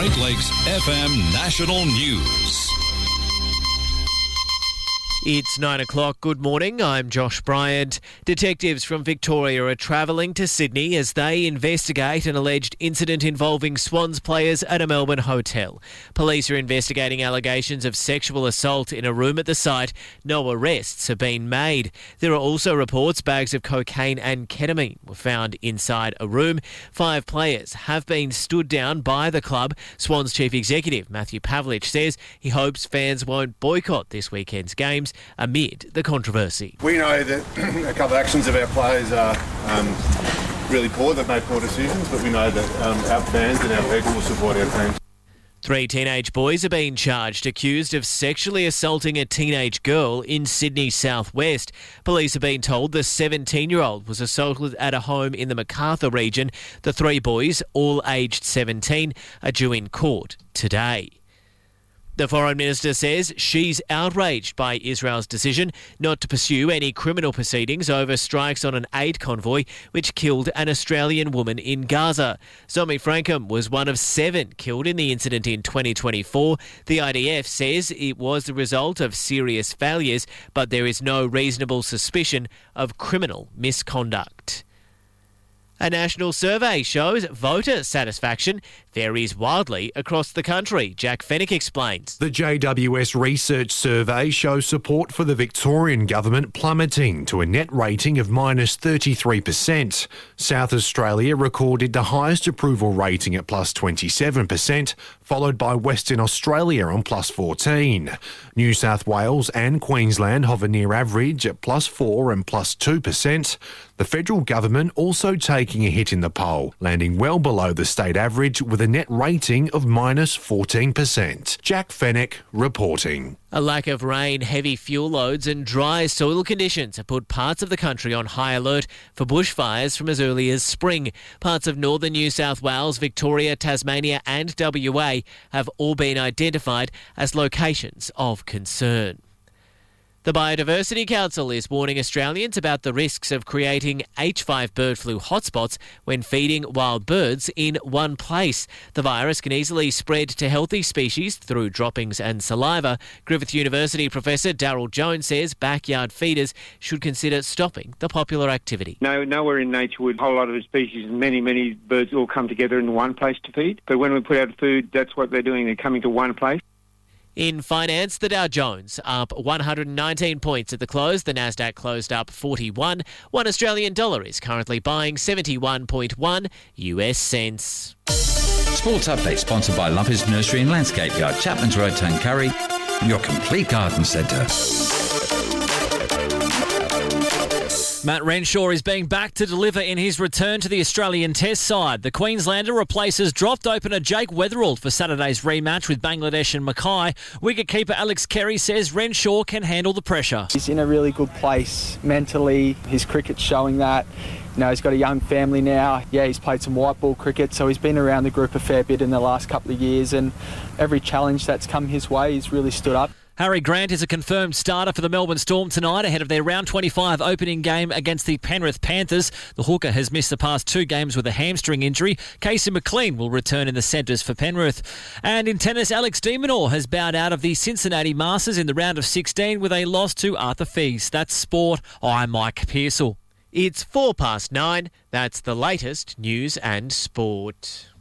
Great Lakes FM National News. It's 9 o'clock. Good morning. I'm Josh Bryant. Detectives from Victoria are travelling to Sydney as they investigate an alleged incident involving Swans players at a Melbourne hotel. Police are investigating allegations of sexual assault in a room at the site. No arrests have been made. There are also reports bags of cocaine and ketamine were found inside a room. 5 players have been stood down by the club. Swans Chief Executive Matthew Pavlich says he hopes fans won't boycott this weekend's games amid the controversy. We know that a couple of actions of our players are really poor. They've made poor decisions, but we know that our fans and our people will support our team. 3 teenage boys are being charged, accused of sexually assaulting a teenage girl in Sydney's southwest. Police have been told the 17-year-old was assaulted at a home in the Macarthur region. The 3 boys, all aged 17, are due in court today. The Foreign Minister says she's outraged by Israel's decision not to pursue any criminal proceedings over strikes on an aid convoy which killed an Australian woman in Gaza. Zomi Frankham was one of 7 killed in the incident in 2024. The IDF says it was the result of serious failures, but there is no reasonable suspicion of criminal misconduct. A national survey shows voter satisfaction varies wildly across the country. Jack Fennick explains. The JWS Research Survey shows support for the Victorian government plummeting to a net rating of minus 33%. South Australia recorded the highest approval rating at plus 27%, followed by Western Australia on plus 14. New South Wales and Queensland hover near average at plus 4 and plus 2%. The federal government also taking a hit in the poll, landing well below the state average with a net rating of minus 14%. Jack Fennick reporting. A lack of rain, heavy fuel loads and dry soil conditions have put parts of the country on high alert for bushfires from as early as spring. Parts of northern New South Wales, Victoria, Tasmania and WA have all been identified as locations of concern. The Biodiversity Council is warning Australians about the risks of creating H5 bird flu hotspots when feeding wild birds in one place. The virus can easily spread to healthy species through droppings and saliva. Griffith University Professor Darryl Jones says backyard feeders should consider stopping the popular activity. Nowhere in nature would a whole lot of species and many birds all come together in one place to feed. But when we put out food, that's what they're doing. They're coming to one place. In finance, the Dow Jones up 119 points at the close. The Nasdaq closed up 41. $1 Australian is currently buying 71.1 US cents. Sports Update sponsored by Lumpers Nursery and Landscape Yard, Chapman's Road, Tuncurry, your complete garden centre. Matt Renshaw is being backed to deliver in his return to the Australian Test side. The Queenslander replaces dropped opener Jake Weatherald for Saturday's rematch with Bangladesh and Mackay. Wicketkeeper Alex Carey says Renshaw can handle the pressure. He's in a really good place mentally. His cricket's showing that. You know, he's got a young family now. Yeah, he's played some white ball cricket, so he's been around the group a fair bit in the last couple of years, and every challenge that's come his way, he's really stood up. Harry Grant is a confirmed starter for the Melbourne Storm tonight ahead of their round 25 opening game against the Penrith Panthers. The hooker has missed the past 2 games with a hamstring injury. Casey McLean will return in the centres for Penrith. And in tennis, Alex de Minaur has bowed out of the Cincinnati Masters in the round of 16 with a loss to Arthur Fils. That's sport. I'm Mike Pearsall. It's 9:04. That's the latest news and sport.